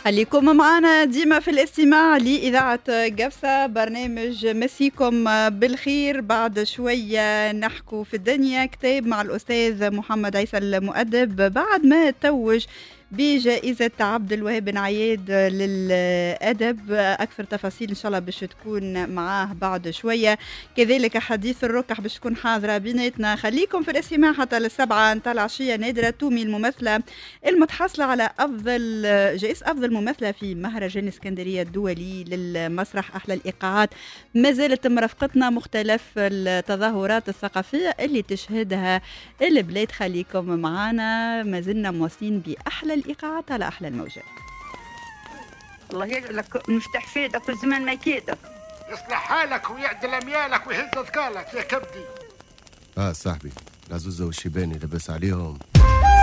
خليكم معنا ديما في الاستماع لإذاعة قفصة، برنامج مسيكم بالخير. بعد شوية نحكوا في الدنيا كتاب مع الأستاذ محمد عيسى المؤدب بعد ما توج بجائزة عبد الوهاب بن عياد للأدب. أكثر تفاصيل إن شاء الله باش تكون معاه بعد شوية، كذلك حديث الركح باش تكون حاضرة بيناتنا. خليكم في الاستماع حتى للسبعة نتاع العشية. نادرة تومي الممثلة المتحصلة على جائزة أفضل ممثلة في مهرجان اسكندرية الدولي للمسرح أحلى الإيقاعات، ما زالت مرافقتنا مختلف التظاهرات الثقافية اللي تشهدها البلاد. خليكم معنا، ما زلنا مواصلين بأحلى الإيقاعات على أحلى الموجات. الله يجعلك مفتح فيدك والزمان ما يكيدك، يصلح حالك ويعدل أميالك ويهز أذكارك يا كبدي. صاحبي العزوزة والشيباني لبس عليهم.